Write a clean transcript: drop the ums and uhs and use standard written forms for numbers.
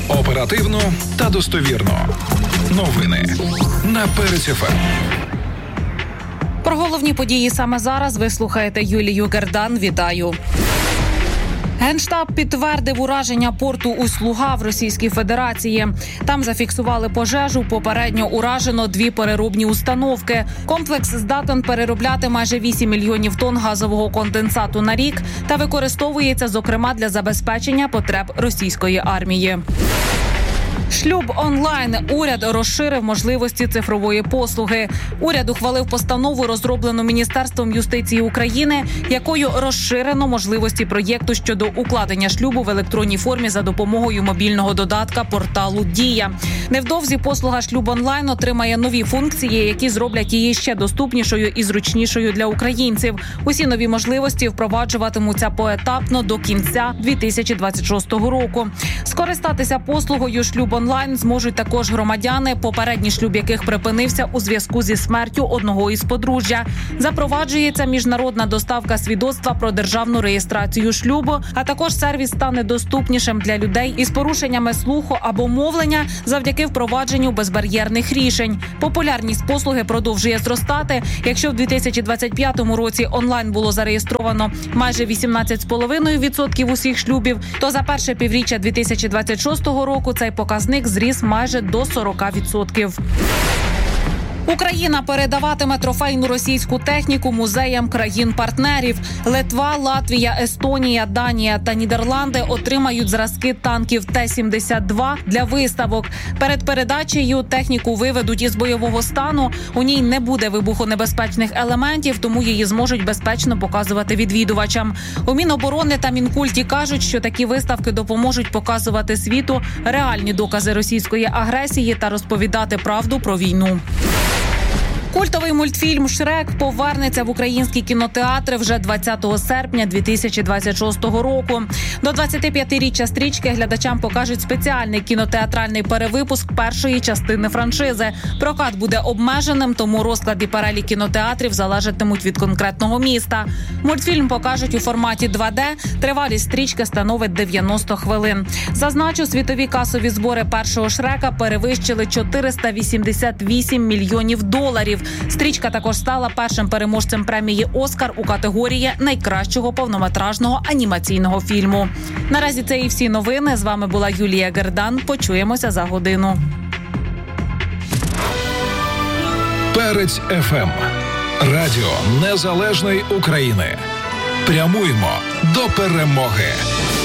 Оперативно та достовірно. Новини на Перець ФМ. Про головні події саме зараз ви слухаєте Юлію Гердан. Вітаю. Генштаб підтвердив ураження порту Усть-Луга в Російській Федерації. Там зафіксували пожежу, попередньо уражено 2 переробні установки. Комплекс здатен переробляти майже 8 мільйонів тонн газового конденсату на рік та використовується, зокрема, для забезпечення потреб російської армії. Шлюб онлайн. Уряд розширив можливості цифрової послуги. Уряд ухвалив постанову, розроблену Міністерством юстиції України, якою розширено можливості проєкту щодо укладення шлюбу в електронній формі за допомогою мобільного додатка порталу «Дія». Невдовзі послуга шлюб онлайн отримає нові функції, які зроблять її ще доступнішою і зручнішою для українців. Усі нові можливості впроваджуватимуться поетапно до кінця 2026 року. Скористатися послугою шлюб онлайн зможуть також громадяни, попередній шлюб яких припинився у зв'язку зі смертю одного із подружжя. Запроваджується міжнародна доставка свідоцтва про державну реєстрацію шлюбу, а також сервіс стане доступнішим для людей із порушеннями слуху або мовлення завдяки впровадженню безбар'єрних рішень. Популярність послуги продовжує зростати. Якщо в 2025 році онлайн було зареєстровано майже 18,5% усіх шлюбів, то за перше півріччя 2026 року цей показник зріс майже до 40%. Україна передаватиме трофейну російську техніку музеям країн-партнерів. Литва, Латвія, Естонія, Данія та Нідерланди отримають зразки танків Т-72 для виставок. Перед передачею техніку виведуть із бойового стану. У ній не буде вибухонебезпечних елементів, тому її зможуть безпечно показувати відвідувачам. У Міноборони та Мінкульті кажуть, що такі виставки допоможуть показувати світу реальні докази російської агресії та розповідати правду про війну. Культовий мультфільм «Шрек» повернеться в українські кінотеатри вже 20 серпня 2026 року. До 25-річчя стрічки глядачам покажуть спеціальний кінотеатральний перевипуск першої частини франшизи. Прокат буде обмеженим, тому розклад і перелік кінотеатрів залежатимуть від конкретного міста. Мультфільм покажуть у форматі 2D. Тривалість стрічки становить 90 хвилин. Зазначу, світові касові збори першого «Шрека» перевищили $488 мільйонів. Стрічка також стала першим переможцем премії «Оскар» у категорії найкращого повнометражного анімаційного фільму. Наразі це і всі новини. З вами була Юлія Гердан. Почуємося за годину. Перець ФМ. Радіо Незалежної України. Прямуємо до перемоги.